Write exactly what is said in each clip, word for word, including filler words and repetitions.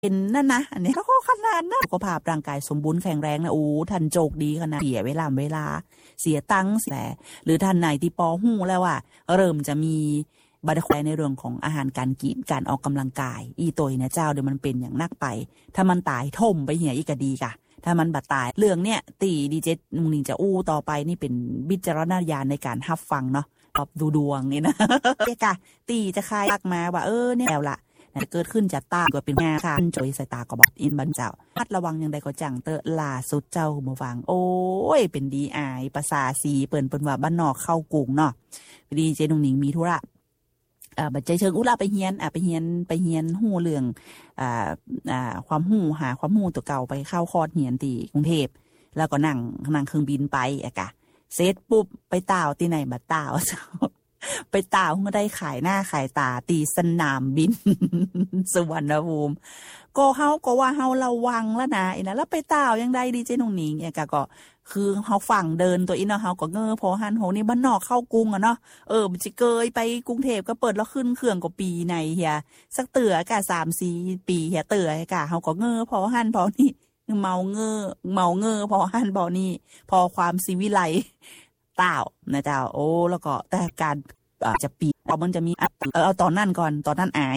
เป็นนั่นนะอันนี้ก็ขนาดนะสุขภาพร่างกายสมบูรณ์แข็งแรงนะโอ้ท่านโจกดีขนาดเสียเวลาเวลาเสียตังค์แหละหรือท่านไหนที่ปอหู้แล้วว่าเริ่มจะมีบัตรแควในเรื่องของอาหารการกินการออกกำลังกายอีตัวเนี่ยเจ้าเดี๋ยวมันเป็นอย่างนักไปถ้ามันตายท่มไปเหี่ยอีกก็ดีกะถ้ามันบาดตายเรื่องเนี้ยตีดีเจนุ่งนิงจะอู้ต่อไปนี่เป็นวิจารณญาณในการรับฟังเนาะตอบดูดวงนี่นะเด็กะตีจะคายตักมาว่าเออเนี่ยแล้วล่ะเกิดขึ้นจากตาก็เป็นงาค่ะจอยสายตาก็บอกอินบันเจ้าพัดระวังยังใดก็จังเตอล่าสุดเจ้ามาฟังโอ้ยเป็นดีอายภาษาสีเปิ่นเปิ่นว่าบ้านนอกเข้ากรุงเนาะดีเจนุ่งนิงมีธุระอ่าบัดใจเชิงอุลาไปเฮียนอ่าไปเฮียนไปเฮียนหู้เรื่องอ่าอ่าความหู้หาความหู้ตัวเก่าไปเข้าคอร์สเฮียนที่กรุงเทพแล้วก็นั่งนั่งเครื่องบินไปอะกะเสร็จปุ๊บไปต่าวที่ไหนบัดต่าวไปต่าวก็ได้ขายหน้าขายตาตีสนามบินสุวรรณภูมิก็เฮาก็ว่าเฮาระวังแล้วนะอีนะแล้วไปต่าวยังได้ดีเจนุ่งนิงอะกะก็คือเฮาฝั่งเดินตัวอีเนาะเฮาก็เงอพอหันโหนี่บ้านนอกเข้ากรุงอ่ะเนาะเออมันสิเกยไปกรุงเทพก็เปิดแล้วขึ้นเครื่องก็ปีในเฮียสักเตือกะ สามสี่ ปีเฮียเตือกะเฮาก็เงอพอหันพอนี่เมาเงอเมาเงอพอหันพอนี่พอความศิวิไลต่าวนะเจ้าโอ้แล้วก็แต่การจะปีพอมันจะมีเออเอาตอนนั้นก่อนตอนนั้นอาย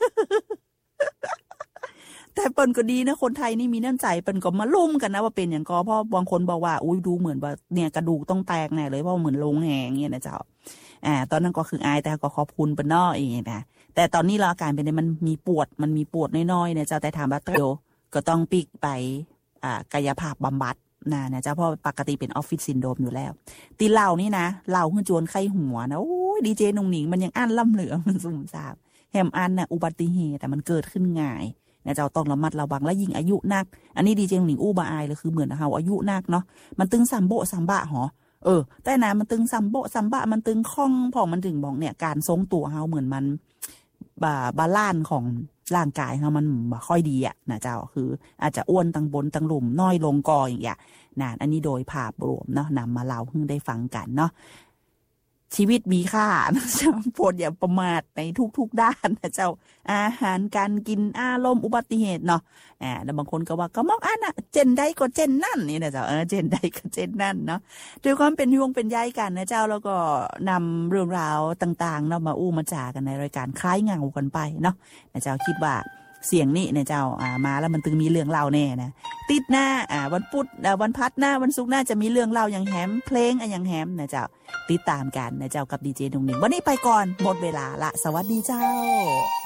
แต่เปิ้นก็ดีนะคนไทยนี่มีน้ำใจเปิ้นก็มาลุ่มกันนะว่าเป็นอย่างก็เพราะบางคนบอกว่าอุ้ยดูเหมือนว่าเนี่ยกระดูกต้องแตกแน่เลยเพราะเหมือนลงแหงเงี้ยนะเจ้าอ่าตอนนั้นก็คืออายแต่ก็ขอบคุณเปิ้นน้ออย่างเงี้ยนะแต่ตอนนี้เราอาการเป็นมันมีปวดมันมีปวดน้อยๆนะเจ้าแต่ถามว่าเดี๋ยวก็ต้องปิกไปอ่ากายภาพบำบัดนะนะเจ้าเพราะปกติเป็นออฟฟิศซินโดรมอยู่แล้วตีเหล่านี่นะเหล่าขึ้นจวนไข้หัวนะโอ้ยดีเจนุ่งหนิงมันยังอั้นล่ำเหลือมันสุ่มซ่ามแฮมอันน่ะอุบัติเหตุแต่มันเกิดขึ้นง่ายนะเจ้าต้องระมัดระวังและยิ่งอายุนักอันนี้ดีเจนุ่งหนิงอู้บาอายเลยคือเหมือนเฮาอายุนักเนาะมันตึงซัมโบซัมบะหรอเออแต่นะมันตึงซัมโบซัมบะมันตึงคล่องพอมันถึงบอกเนี่ยการทรงตัวเฮาเหมือนมันบาบาลานซ์ของร่างกายเฮามันบ่ค่อยดีอ่ะนะเจ้าคืออาจจะอ้วนตังบนตังหลุมน้อยลงกออย่างเงี้ยนะอันนี้โดยภาพรวมเนาะนำมาเล่าให้ได้ฟังกันเนาะชีวิตมีค่านะเจ้าโปรดอย่าประมาทในทุกๆด้านนะเจ้าอาหารการกินอารมณ์อุบัติเหตุเนาะอ่าแล้วบางคนก็ว่าก็มอกอันน่ะเจนได้ก็เจนนั่นนี่นะเจ้าเออเจนได้ก็เจนนั่นเนาะด้วยความเป็นห่วงเป็นใยกันนะเจ้าแล้วก็นำเรื่องราวต่างๆเนาะมาอู้มาจากันในรายการคล้ายเงากันไปเนาะนะเจ้าคิดว่าเสียงนี่นะเจ้าอ่ามาแล้วมันตึงมีเรื่องเล่าแน่นะติดหน้าอ่าวันพุธอ่าวันพัดหน้าวันศุกร์หน้าจะมีเรื่องเล่าอย่างแฮมเพลงอย่างแฮมนะเจ้าติดตามกันนะเจ้ากับดีเจนุ่งหนิงวันนี้ไปก่อนหมดเวลาละสวัสดีเจ้า